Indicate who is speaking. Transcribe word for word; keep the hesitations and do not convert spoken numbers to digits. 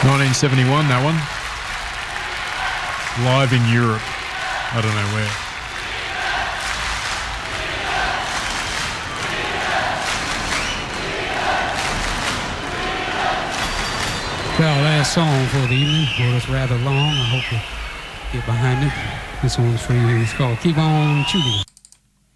Speaker 1: nineteen seventy-one, that one. Live in Europe. I don't know where.
Speaker 2: Well, last song for the evening. Well, it's rather long. I hope you get behind it. This one's for you. It's called Keep On Shooting.